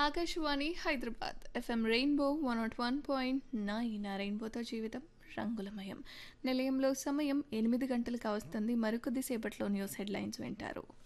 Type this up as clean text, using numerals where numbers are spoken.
Akashvani Hyderabad FM rainbow 101.9 రెయిన్బోతో జీవితం రంగులమయం. నిలయంలో సమయం 8 గంటలు కావస్తుంది. మరికొద్ది సేపట్లో న్యూస్ హెడ్లైన్స్ వింటారు.